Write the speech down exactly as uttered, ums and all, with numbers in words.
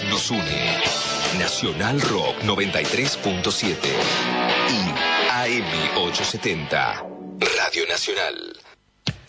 nos une. Nacional Rock noventa y tres punto siete y A M ochocientos setenta. Radio Nacional.